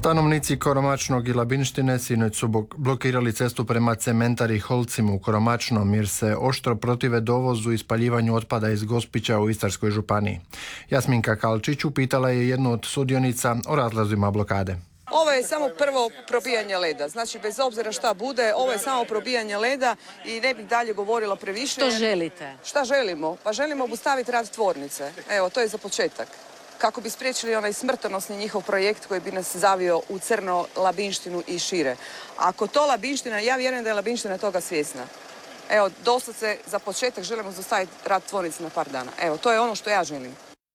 Stanovnici Koromačnog i Labinštine sinoć su blokirali cestu prema cementari Holcim u Koromačnom jer se oštro protive dovozu i spaljivanju otpada iz Gospića u Istarskoj županiji. Jasminka Kalčić upitala je jednu od sudionica o razlozima blokade. Ovo je samo prvo probijanje leda, znači bez obzira šta bude, ovo je samo probijanje leda i ne bih dalje govorila previše. Što želite? Šta želimo? Pa želimo obustaviti rad tvornice. Evo, to je za početak. Kako bi spriječili onaj smrtonosni njihov projekt koji bi nas zavio u crno Labinštinu i šire. Ako to Labinština, ja vjerujem da je Labinština toga svjesna. Evo, doslovce za početak želimo zaustaviti rad tvornice na par dana. Evo, to je ono što ja želim.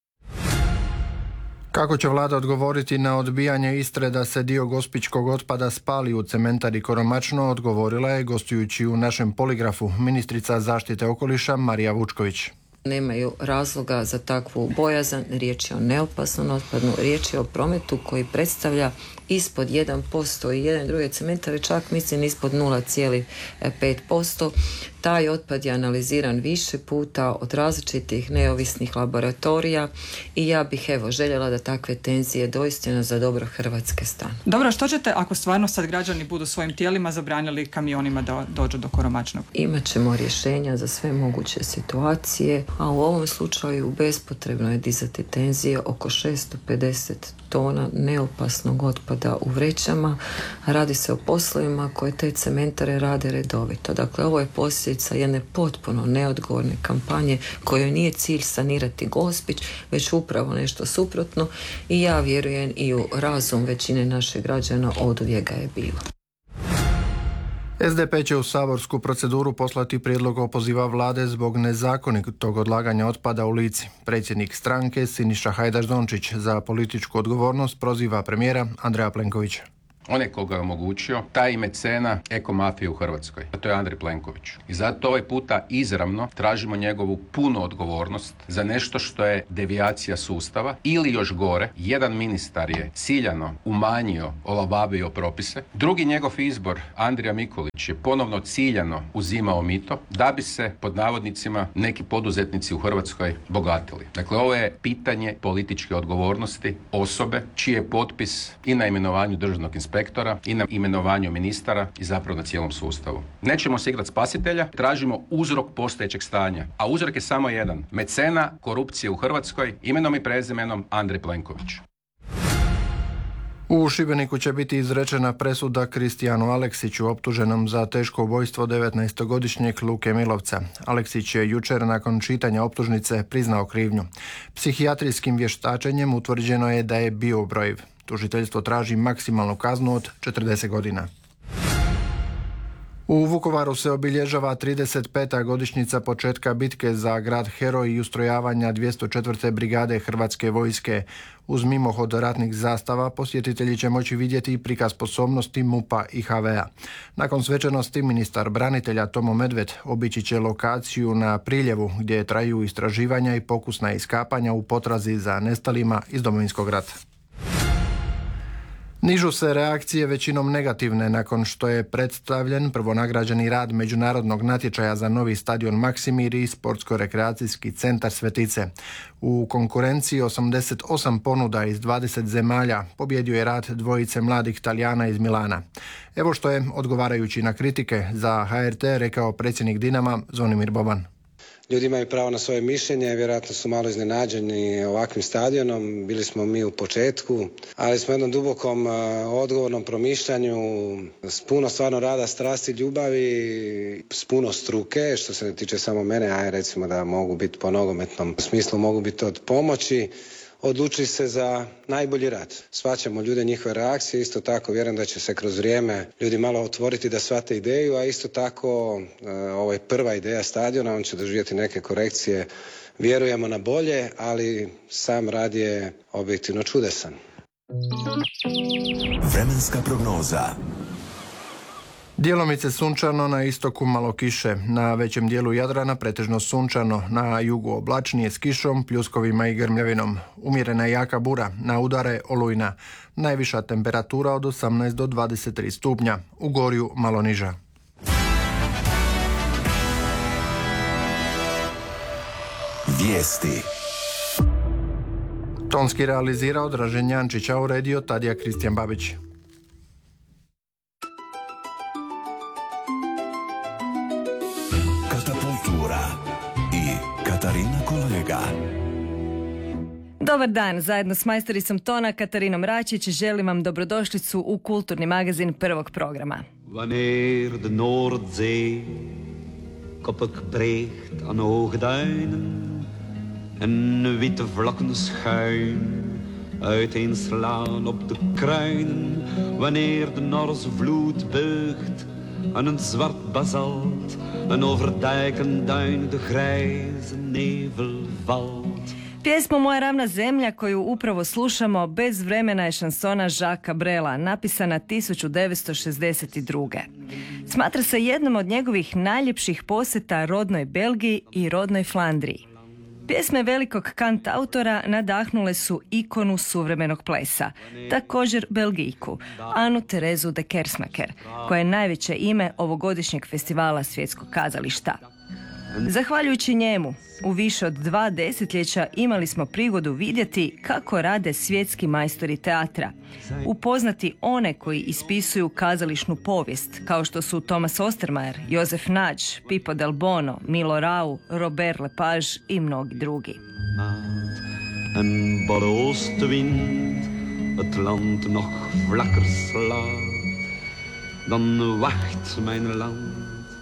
Kako će vlada odgovoriti na odbijanje Istre da se dio gospićkog otpada spali u cementari Koromačno, odgovorila je, gostujući u našem poligrafu, ministrica zaštite okoliša Marija Vučković. Nemaju razloga za takvu bojazan, riječ je o neopasnom otpadu, riječ je o prometu koji predstavlja ispod 1% i jedan drugi cementare, čak mislim ispod 0,5%. Taj otpad je analiziran više puta od različitih neovisnih laboratorija i ja bih željela da takve tenzije doista za dobro Hrvatske stanu. Dobro, što ćete ako stvarno sad građani budu svojim tijelima zabranili kamionima da dođu do Koromačnog? Imaćemo rješenja za sve moguće situacije, a u ovom slučaju bespotrebno je dizati tenzije oko 650 tona neopasnog otpada u vrećama. Radi se o poslovima koje te cementare rade redovito. Dakle, ovo je posljedica jedne potpuno neodgovorne kampanje kojoj nije cilj sanirati Gospić, već upravo nešto suprotno i ja vjerujem i u razum većine naših građana oduvijek ga je bilo. SDP će u saborsku proceduru poslati prijedlog opoziva vlade zbog nezakonitog odlaganja otpada u Lici. Predsjednik stranke Siniša Hajdaš Dončić za političku odgovornost proziva premijera Andreja Plenkovića. On je koga je omogućio, taj mecena ekomafije u Hrvatskoj. A to je Andrej Plenković. I zato ovaj puta izravno tražimo njegovu punu odgovornost za nešto što je devijacija sustava ili još gore, jedan ministar je ciljano umanjio, olabavio propise. Drugi njegov izbor, Andrija Mikulić, je ponovno ciljano uzimao mito da bi se, pod navodnicima, neki poduzetnici u Hrvatskoj bogatili. Dakle, ovo je pitanje političke odgovornosti osobe čiji je potpis i na imenovanju državnog inspektora i na imenovanju ministara i zapravo na cijelom sustavu. Nećemo se igrati spasitelja, tražimo uzrok postojećeg stanja. A uzrok je samo jedan. Mecena korupcije u Hrvatskoj, imenom i prezimenom Andrej Plenković. U Šibeniku će biti izrečena presuda Kristijanu Aleksiću, optuženom za teško ubojstvo 19-godišnjeg Luke Milovca. Aleksić je jučer nakon čitanja optužnice priznao krivnju. Psihijatrijskim vještačenjem utvrđeno je da je bio ubrojiv. Tužiteljstvo traži maksimalnu kaznu od 40 godina. U Vukovaru se obilježava 35. godišnjica početka bitke za grad Heroj i ustrojavanja 204. brigade Hrvatske vojske. Uz mimohod ratnih zastava posjetitelji će moći vidjeti prikaz sposobnosti MUP-a i HV-a. Nakon svečanosti ministar branitelja Tomo Medved obići će lokaciju na Priljevu gdje traju istraživanja i pokusna iskapanja u potrazi za nestalima iz Domovinskog rata. Nižu se reakcije većinom negativne nakon što je predstavljen prvonagrađeni rad međunarodnog natječaja za novi stadion Maksimir i sportsko-rekreacijski centar Svetice. U konkurenciji 88 ponuda iz 20 zemalja pobjedio je rad dvojice mladih Talijana iz Milana. Evo što je, odgovarajući na kritike, za HRT rekao predsjednik Dinama Zvonimir Boban. Ljudi imaju pravo na svoje mišljenje, vjerojatno su malo iznenađeni ovakvim stadionom, bili smo mi u početku, ali smo jednom dubokom odgovornom promišljanju, s puno stvarno rada, strasti, ljubavi, s puno struke, što se ne tiče samo mene, a recimo da mogu biti po nogometnom smislu, mogu biti od pomoći, odlučili se za najbolji rad. Shvaćamo ljude, njihove reakcije, isto tako vjerujem da će se kroz vrijeme ljudi malo otvoriti da shvate ideju, a isto tako ovo je prva ideja stadiona, on će doživjeti neke korekcije, vjerujemo na bolje, ali sam rad je objektivno čudesan. Vremenska prognoza. Djelomice sunčano, na istoku malo kiše, na većem dijelu Jadrana pretežno sunčano, na jugu oblačnije s kišom, pljuskovima i grmljavinom. Umjerena je jaka bura, na udare olujna. Najviša temperatura od 18 do 23 stupnja, u Gorju malo niža. Vijesti. Tonski realizirao Dražen Jančić, a uredio Tadija Kristijan Babić. Katapultura i Katarina Kolega. Dobar dan, zajedno s majstoricom tona Katarinom Račić želim vam dobrodošlicu u kulturni magazin Prvog programa. Wanneer de Noordzee koppig breekt aan hoge duinen en witte vlakken schuin uiteenslaan op de kruinen, wanneer de Norse vloed buigt aan een zwart basalt en over dijken duin de grijze nevel valt. Pjesma Moja ravna zemlja koju upravo slušamo bez vremena je šansona Jacquesa Brela, napisana 1962. Smatra se jednom od njegovih najljepših posjeta rodnoj Belgiji i rodnoj Flandriji. Pjesme velikog kantautora nadahnule su ikonu suvremenog plesa, također Belgijku, Anu Terezu de Kersmaker, koja je najveće ime ovogodišnjeg festivala svjetskog kazališta. Zahvaljujući njemu, u više od 2 desetljeća imali smo prigodu vidjeti kako rade svjetski majstori teatra, upoznati one koji ispisuju kazališnu povijest, kao što su Thomas Ostermayer, Josef Nagy, Pippo Del Bono, Milo Rau, Robert Lepage i mnogi drugi. En barre oostenwind het land nog vlakker slaat, dan wacht mijn land.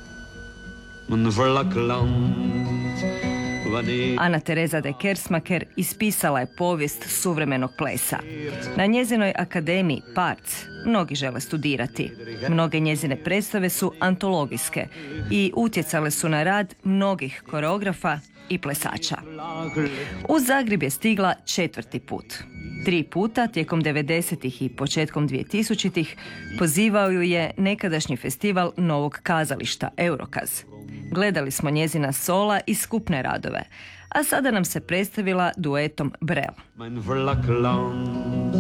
Ana Teresa de Kersmaker ispisala je povijest suvremenog plesa. Na njezinoj akademiji Parc mnogi žele studirati. Mnoge njezine predstave su antologijske i utjecale su na rad mnogih koreografa i plesača. U Zagreb je stigla 4. put. 3 puta tijekom 90-ih i početkom 2000-ih pozivao ju je nekadašnji festival Novog kazališta Eurokaz. Gledali smo njezina sola i skupne radove, a sada nam se predstavila duetom Brel. Mijn vlak land,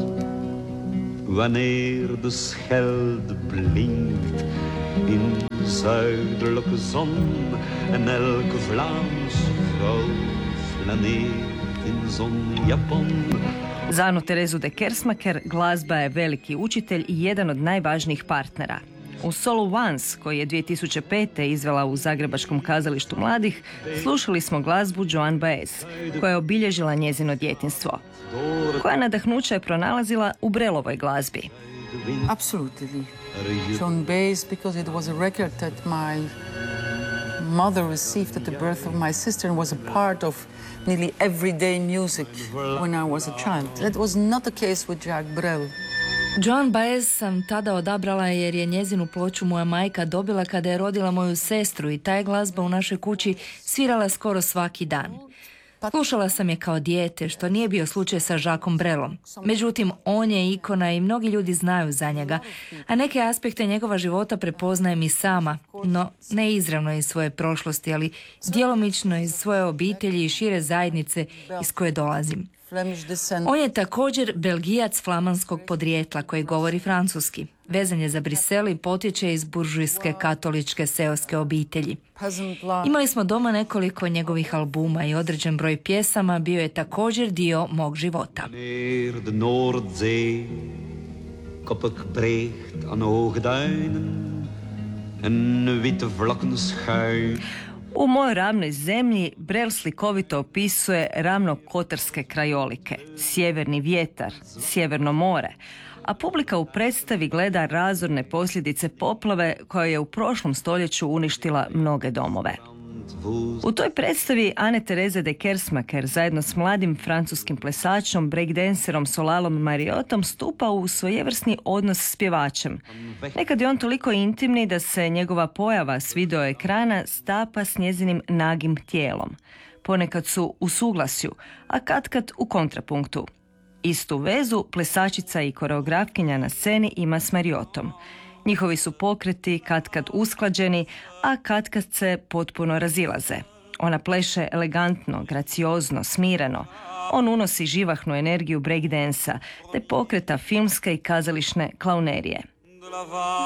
wanneer de Schelde blinkt in zuidelijke zon en elke Vlaamse vrouw flaneert in zonjapon. Za Anu Terezu de Kersmaker glazba je veliki učitelj i jedan od najvažnijih partnera. U solu Once, koji je 2005. izvela u Zagrebačkom kazalištu mladih, slušali smo glazbu Joan Baez, koja je obilježila njezino djetinjstvo. Koja nadahnuća je pronalazila u Brelovoj glazbi. Absolutely. Joan Baez, because it was a record that my mother received at the birth of my sister and was a part of nearly everyday music when I was a child. That was not the case with Jacques Brel. Joan Baez sam tada odabrala jer je njezinu ploču moja majka dobila kada je rodila moju sestru i ta je glazba u našoj kući svirala skoro svaki dan. Slušala sam je kao dijete, što nije bio slučaj sa Jacquesom Brelom. Međutim, on je ikona i mnogi ljudi znaju za njega, a neke aspekte njegova života prepoznajem i sama, no ne izravno iz svoje prošlosti, ali djelomično iz svoje obitelji i šire zajednice iz koje dolazim. On je također Belgijac flamanskog podrijetla koji govori francuski. Vezan je za Brisel i potječe iz buržujske katoličke seoske obitelji. Imali smo doma nekoliko njegovih albuma i određen broj pjesama bio je također dio mog života. De Noordzee koppig breekt aan hoge duinen en witte vlakken schuin. U Mojoj ravnoj zemlji Brel slikovito opisuje ravno-kotarske krajolike, sjeverni vjetar, sjeverno more, a publika u predstavi gleda razorne posljedice poplave koja je u prošlom stoljeću uništila mnoge domove. U toj predstavi Ane Tereze de Kersmaker zajedno s mladim francuskim plesačom, breakdancerom Solalom Mariotom stupa u svojevrsni odnos s pjevačem. Nekad je on toliko intimni da se njegova pojava s video ekrana stapa s njezinim nagim tijelom. Ponekad su u suglasju, a katkad u kontrapunktu. Istu vezu plesačica i koreografkinja na sceni ima s Mariotom. Njihovi su pokreti katkad usklađeni, a katkad se potpuno razilaze. Ona pleše elegantno, graciozno, smireno. On unosi živahnu energiju breakdansa, te pokreta filmske i kazališne klaunerije.